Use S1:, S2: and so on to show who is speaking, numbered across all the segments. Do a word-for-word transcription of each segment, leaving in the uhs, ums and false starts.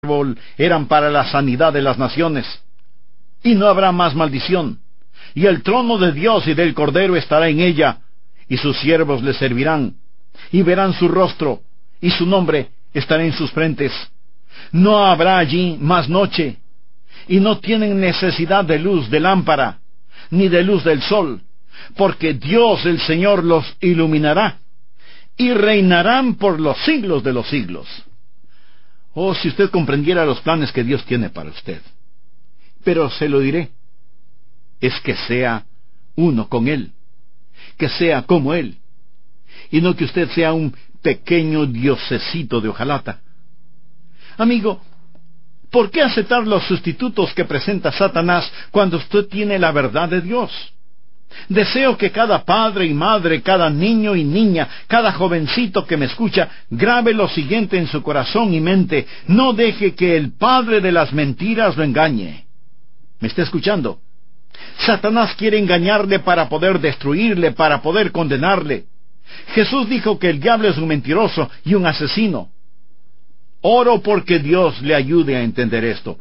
S1: árbol eran para la sanidad de las naciones, y no habrá más maldición, y el trono de Dios y del Cordero estará en ella, y sus siervos le servirán, y verán su rostro, y su nombre estará en sus frentes. No habrá allí más noche, y no tienen necesidad de luz de lámpara, ni de luz del sol, porque Dios el Señor los iluminará, y reinarán por los siglos de los siglos. Oh, si usted comprendiera los planes que Dios tiene para usted. Pero se lo diré, es que sea uno con Él, que sea como Él, y no que usted sea un pequeño diosecito de hojalata. Amigo, ¿por qué aceptar los sustitutos que presenta Satanás cuando usted tiene la verdad de Dios? Deseo que cada padre y madre, cada niño y niña, cada jovencito que me escucha, grabe lo siguiente en su corazón y mente: no deje que el padre de las mentiras lo engañe. ¿Me está escuchando? Satanás quiere engañarle para poder destruirle, para poder condenarle. Jesús dijo que el diablo es un mentiroso y un asesino. Oro porque Dios le ayude a entender esto.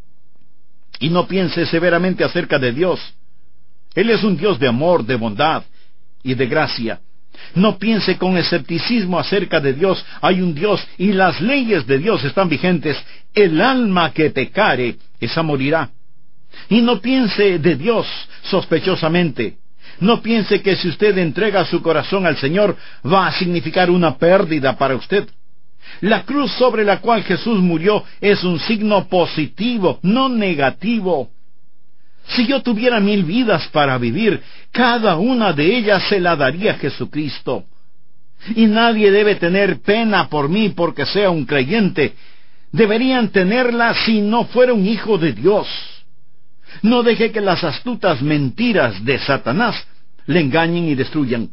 S1: Y no piense severamente acerca de Dios. Él es un Dios de amor, de bondad y de gracia. No piense con escepticismo acerca de Dios. Hay un Dios y las leyes de Dios están vigentes. El alma que pecare, esa morirá. Y no piense de Dios sospechosamente. No piense que si usted entrega su corazón al Señor va a significar una pérdida para usted. La cruz sobre la cual Jesús murió es un signo positivo, no negativo. Si yo tuviera mil vidas para vivir, cada una de ellas se la daría a Jesucristo. Y nadie debe tener pena por mí porque sea un creyente. Deberían tenerla si no fuera un hijo de Dios. No deje que las astutas mentiras de Satanás le engañen y destruyan.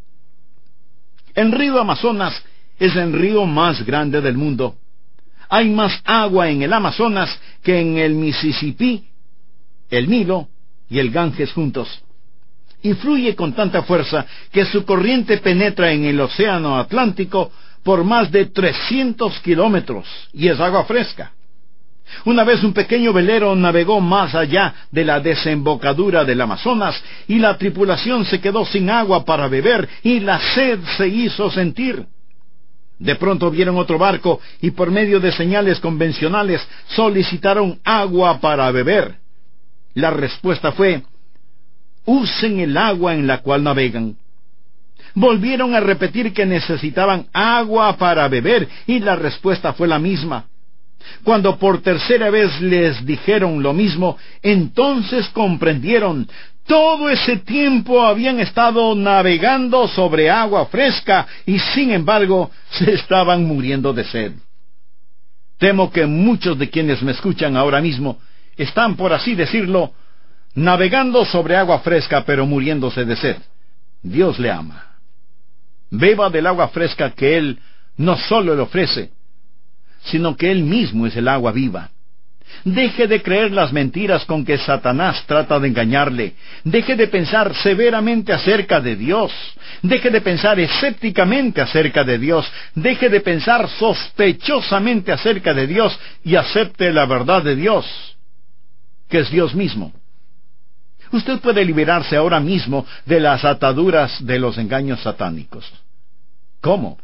S1: El río Amazonas es el río más grande del mundo. Hay más agua en el Amazonas que en el Mississippi, el Nilo y el Ganges juntos. Y fluye con tanta fuerza que su corriente penetra en el océano Atlántico por más de trescientos kilómetros, y es agua fresca. Una vez un pequeño velero navegó más allá de la desembocadura del Amazonas, y la tripulación se quedó sin agua para beber, y la sed se hizo sentir. De pronto vieron otro barco, y por medio de señales convencionales solicitaron agua para beber. La respuesta fue: usen el agua en la cual navegan. Volvieron a repetir que necesitaban agua para beber, y la respuesta fue la misma. Cuando por tercera vez les dijeron lo mismo, entonces comprendieron. Todo ese tiempo habían estado navegando sobre agua fresca, y sin embargo se estaban muriendo de sed. Temo que muchos de quienes me escuchan ahora mismo están, por así decirlo, navegando sobre agua fresca, pero muriéndose de sed. Dios le ama. Beba del agua fresca que Él no solo le ofrece, sino que Él mismo es el agua viva. Deje de creer las mentiras con que Satanás trata de engañarle. Deje de pensar severamente acerca de Dios. Deje de pensar escépticamente acerca de Dios. Deje de pensar sospechosamente acerca de Dios y acepte la verdad de Dios, que es Dios mismo. Usted puede liberarse ahora mismo de las ataduras de los engaños satánicos. ¿Cómo?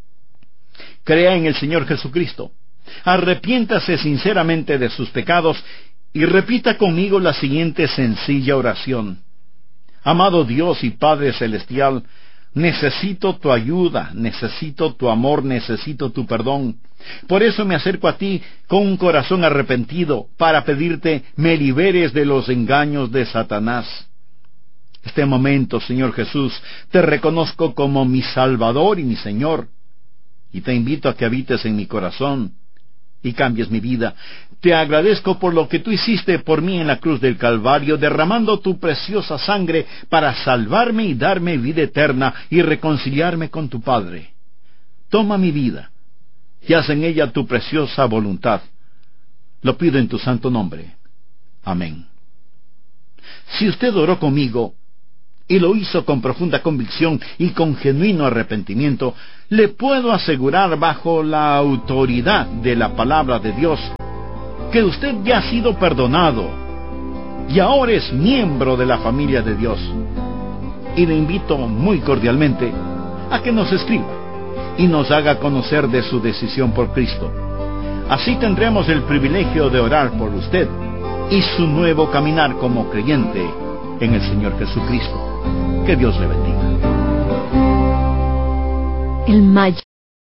S1: Crea en el Señor Jesucristo. Arrepiéntase sinceramente de sus pecados y repita conmigo la siguiente sencilla oración: amado Dios y Padre Celestial, necesito tu ayuda, necesito tu amor, necesito tu perdón. Por eso me acerco a ti con un corazón arrepentido para pedirte me liberes de los engaños de Satanás. Este momento, Señor Jesús, te reconozco como mi Salvador y mi Señor, y te invito a que habites en mi corazón y cambies mi vida. Te agradezco por lo que tú hiciste por mí en la cruz del Calvario, derramando tu preciosa sangre para salvarme y darme vida eterna y reconciliarme con tu Padre. Toma mi vida y haz en ella tu preciosa voluntad. Lo pido en tu santo nombre. Amén. Si usted oró conmigo, y lo hizo con profunda convicción y con genuino arrepentimiento, le puedo asegurar bajo la autoridad de la palabra de Dios que usted ya ha sido perdonado y ahora es miembro de la familia de Dios. Y le invito muy cordialmente a que nos escriba y nos haga conocer de su decisión por Cristo. Así tendremos el privilegio de orar por usted y su nuevo caminar como creyente en el Señor Jesucristo. Que Dios le bendiga.
S2: El mayor